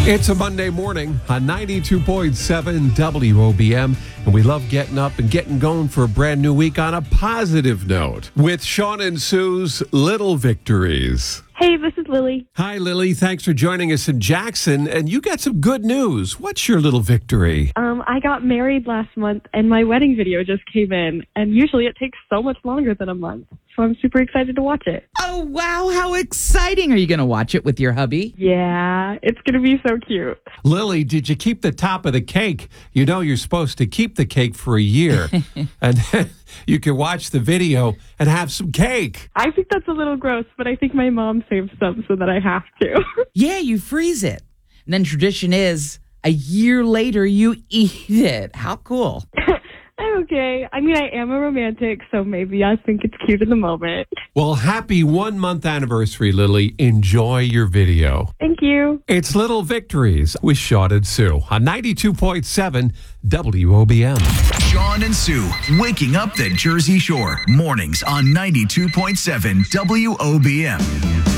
It's a Monday morning on 92.7 WOBM, and we love getting up and getting going for a brand new week on a positive note with Sean and Sue's Little Victories. Hey, this is Lily. Hi, Lily. Thanks for joining us in Jackson, and you got some good news. What's your little victory? I got married last month, and my wedding video just came in, and usually it takes so much longer than a month, so I'm super excited to watch it. Oh, wow. How exciting. Are you going to watch it with your hubby? Yeah, it's going to be so cute. Lily, did you keep the top of the cake? You know you're supposed to keep the cake for a year, and then you can watch the video and have some cake. I think that's a little gross, but I think my mom saved some so that I have to. Yeah, you freeze it. And then tradition is a year later, you eat it. How cool. I'm okay. I mean, I am a romantic, so maybe I think it's cute in the moment. Well, happy 1 month anniversary, Lily. Enjoy your video. Thank you. It's Little Victories with Sean and Sue on 92.7 WOBM. Sean and Sue, waking up the Jersey Shore. Mornings on 92.7 WOBM.